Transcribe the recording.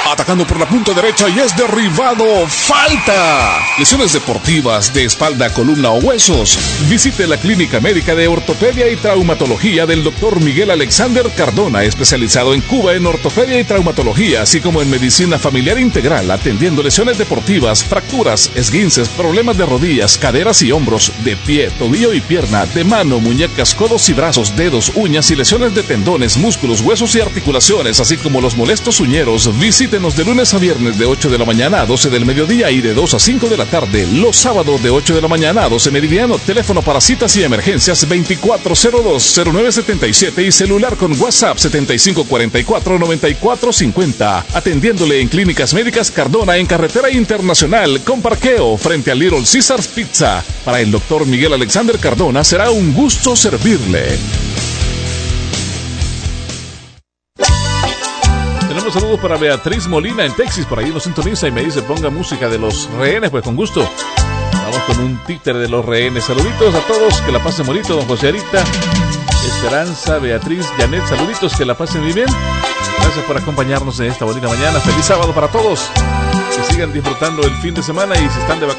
Atacando por la punta derecha y es derribado. ¡Falta! Lesiones deportivas de espalda, columna o huesos. Visite la Clínica Médica de Ortopedia y Traumatología del Dr. Miguel Alexander Cardona, especializado en Cuba en ortopedia y traumatología, así como en medicina familiar integral, atendiendo lesiones deportivas, fracturas, esguinces, problemas de rodillas, caderas y hombros, de pie, tobillo y pierna, de mano, muñecas, codos y brazos, dedos, uñas y lesiones de tendones, músculos, huesos y articulaciones, así como los molestos uñeros. Visítenos de lunes a viernes de 8 de la mañana a 12 del mediodía y de 2 a 5 de la tarde. Los sábados de 8 de la mañana a 12 meridiano. Teléfono para citas y emergencias 2402-0977 y celular con WhatsApp 7544-9450. Atendiéndole en Clínicas Médicas Cardona en Carretera Internacional con parqueo frente a Little Caesars Pizza. Para el doctor Miguel Alexander Cardona será un gusto servirle. Tenemos saludos para Beatriz Molina en Texas, por ahí nos sintoniza y me dice ponga música de Los Rehenes, pues con gusto. Vamos con un títere de Los Rehenes. Saluditos a todos, que la pasen bonito, don José Arita, Esperanza, Beatriz, Janet, saluditos, que la pasen muy bien. Gracias por acompañarnos en esta bonita mañana. Feliz sábado para todos, que sigan disfrutando el fin de semana y si están de vacaciones